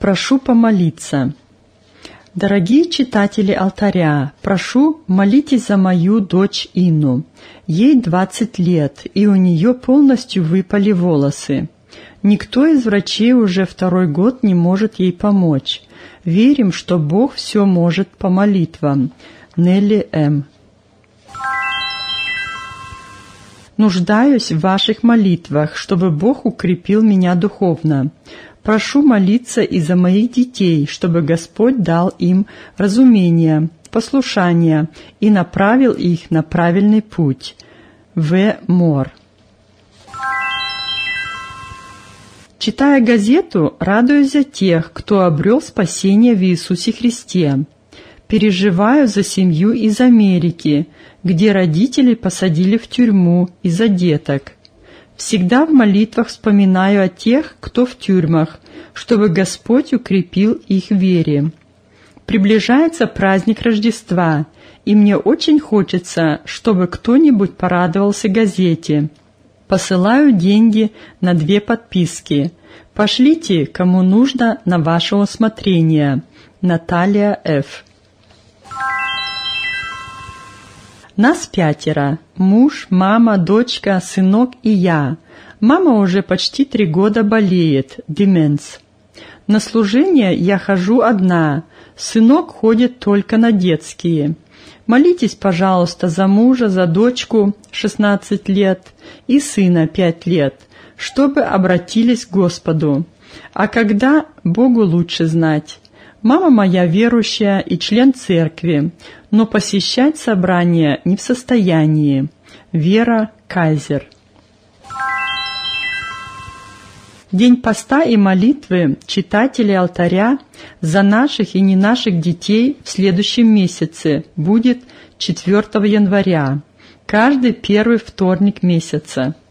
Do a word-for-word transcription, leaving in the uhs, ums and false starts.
Прошу помолиться. Дорогие читатели алтаря, прошу, молитесь за мою дочь Инну. Ей двадцать лет, и у нее полностью выпали волосы. Никто из врачей уже второй год не может ей помочь. Верим, что Бог все может по молитвам. Нелли М. Нуждаюсь в ваших молитвах, чтобы Бог укрепил меня духовно. Прошу молиться и за моих детей, чтобы Господь дал им разумение, послушание и направил их на правильный путь. В. Мор. Читая газету, радуюсь за тех, кто обрел спасение в Иисусе Христе. Переживаю за семью из Америки, где родители посадили в тюрьму из-за деток. Всегда в молитвах вспоминаю о тех, кто в тюрьмах, чтобы Господь укрепил их в вере. Приближается праздник Рождества, и мне очень хочется, чтобы кто-нибудь порадовался газете. Посылаю деньги на две подписки. Пошлите, кому нужно, на ваше усмотрение. Наталья Ф. Нас пятеро. Муж, мама, дочка, сынок и я. Мама уже почти три года болеет, деменс. На служение я хожу одна. Сынок ходит только на детские. Молитесь, пожалуйста, за мужа, за дочку шестнадцать лет и сына пять лет, чтобы обратились к Господу. А когда, Богу лучше знать. Мама моя верующая и член церкви, но посещать собрания не в состоянии. Вера Кайзер. День поста и молитвы читателей алтаря за наших и не наших детей в следующем месяце будет четвёртого января, каждый первый вторник месяца.